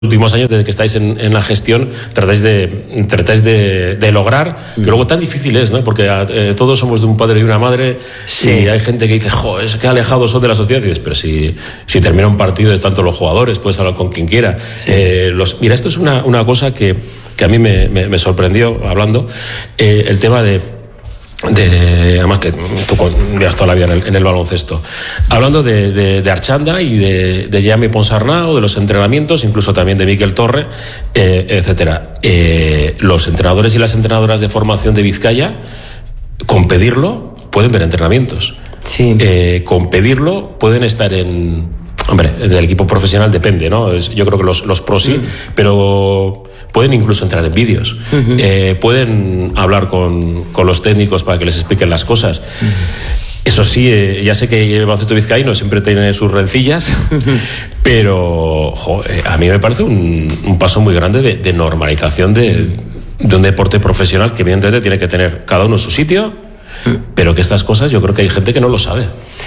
últimos años, desde que estáis en la gestión, tratáis de lograr, que luego tan difícil es, ¿no? Porque todos somos de un padre y una madre, sí. Y hay gente que dice, es que alejados son de la sociedad, y dices, pero si termina un partido es tanto los jugadores, puedes hablar con quien quiera. Sí. Mira, esto es una cosa que a mí me sorprendió hablando, el tema además que tú llevas toda la vida en el baloncesto, hablando de Archanda y de Jaime Ponsarnau, de los entrenamientos, incluso también de Miquel Torre, etcétera. Los entrenadores y las entrenadoras de formación de Vizcaya, con pedirlo pueden ver entrenamientos. Sí. Con pedirlo pueden estar Hombre, del equipo profesional depende, ¿no? Yo creo que los pros sí, pero pueden incluso entrar en vídeos. Pueden hablar con los técnicos para que les expliquen las cosas. Eso sí, ya sé que el baloncesto vizcaíno siempre tiene sus rencillas, pero a mí me parece un paso muy grande de normalización de un deporte profesional que evidentemente tiene que tener cada uno su sitio, pero que estas cosas yo creo que hay gente que no lo sabe.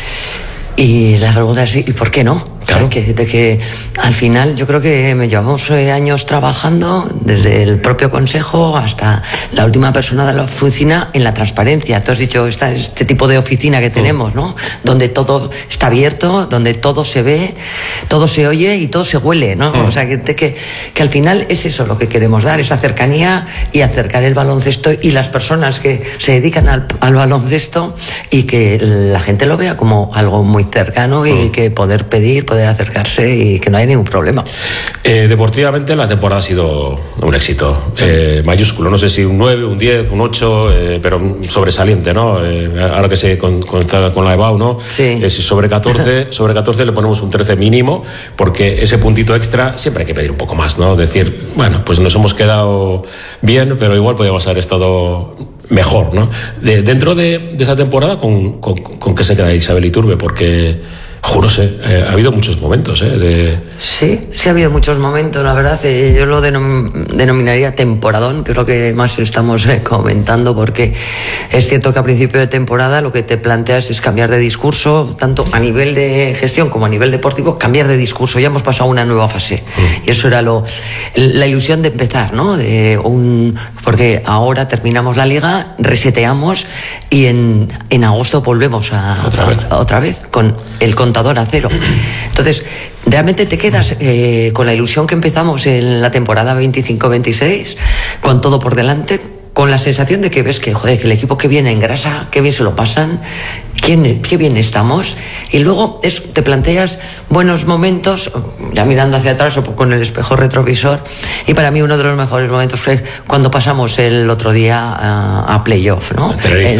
Y la pregunta es, ¿y por qué no? Claro. Que al final yo creo que me llevamos años trabajando, desde el propio consejo hasta la última persona de la oficina, en la transparencia. Tú has dicho este tipo de oficina que tenemos, ¿no? Donde todo está abierto, donde todo se ve, todo se oye y todo se huele, ¿no? O sea, que al final es eso lo que queremos dar, esa cercanía y acercar el baloncesto y las personas que se dedican al baloncesto, y que la gente lo vea como algo muy cercano y que poder pedir, poder acercarse y que no hay ningún problema. Deportivamente la temporada ha sido un éxito mayúsculo, no sé si un 9, un 10, un 8, pero sobresaliente, ¿no? Ahora que se con la EBAU, ¿no? Sí. Sobre 14 le ponemos un 13 mínimo, porque ese puntito extra siempre hay que pedir un poco más, ¿no? Decir, bueno, pues nos hemos quedado bien, pero igual podríamos haber estado mejor, ¿no? Dentro de esa temporada, ¿con qué se queda Isabel Iturbe? Porque juro, ha habido muchos momentos, Sí, ha habido muchos momentos, la verdad. Yo lo denominaría temporadón, que es lo que más estamos comentando, porque es cierto que a principio de temporada lo que te planteas es cambiar de discurso, tanto a nivel de gestión como a nivel deportivo, cambiar de discurso. Ya hemos pasado a una nueva fase, y eso era la ilusión de empezar, ¿no? Porque ahora terminamos la liga, reseteamos, y en agosto volvemos otra vez con el contador a cero. Entonces, realmente te quedas con la ilusión que empezamos en la temporada 25-26, con todo por delante, con la sensación de que ves que el equipo que viene engrasa, que bien se lo pasan, qué bien estamos, y luego te planteas buenos momentos, ya mirando hacia atrás o con el espejo retrovisor, y para mí uno de los mejores momentos fue cuando pasamos el otro día a playoff, ¿no?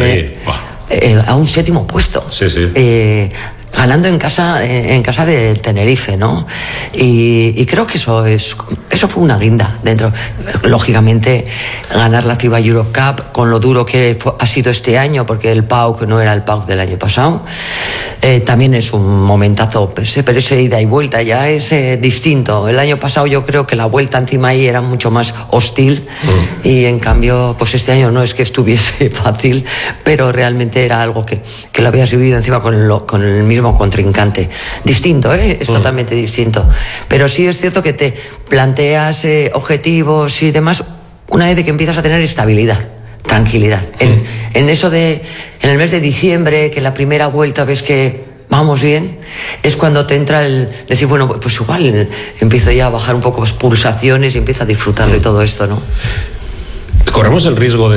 A un 7º puesto. Sí. Ganando en casa de Tenerife, ¿no? Y creo que eso fue una guinda dentro. Lógicamente, ganar la FIBA Europe Cup con lo duro que ha sido este año, porque el PAOK no era el PAOK del año pasado, también es un momentazo, pero esa ida y vuelta ya es distinto. El año pasado yo creo que la vuelta encima ahí era mucho más hostil, y en cambio, pues este año no es que estuviese fácil, pero realmente era algo que lo habías vivido encima con el mismo contrincante. Distinto, es totalmente distinto. Pero sí es cierto que te planteas objetivos y demás una vez de que empiezas a tener estabilidad, tranquilidad. En eso en el mes de diciembre, que la primera vuelta ves que vamos bien, es cuando te entra el decir, bueno, pues igual empiezo ya a bajar un poco las pulsaciones y empiezo a disfrutar de todo esto, ¿no? Corremos el riesgo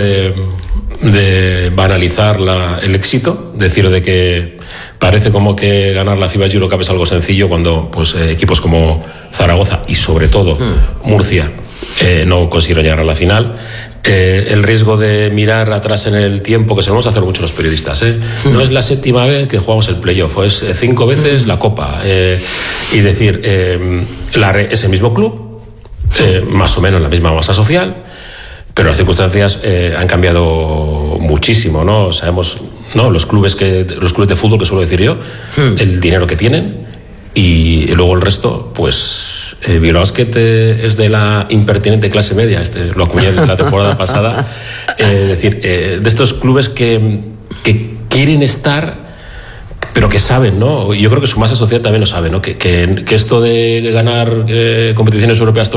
de banalizar el éxito, decir de que parece como que ganar la FIBA Europe Cup es algo sencillo, cuando pues equipos como Zaragoza y sobre todo Murcia no consiguieron llegar a la final. El riesgo de mirar atrás en el tiempo, que solemos hacer mucho los periodistas, no es la 7ª vez que jugamos el playoff, es 5 veces la Copa, y decir, es el mismo club, más o menos la misma masa social, pero las circunstancias han cambiado muchísimo, ¿no? Sabemos, ¿no? Los clubes de fútbol, que suelo decir yo, el dinero que tienen, y luego el resto, pues Bilbao Basket es de la impertinente clase media, lo acuñé la temporada pasada, decir, de estos clubes que quieren estar pero que saben, ¿no? Yo creo que su masa social también lo sabe, ¿no? Que esto de ganar competiciones europeas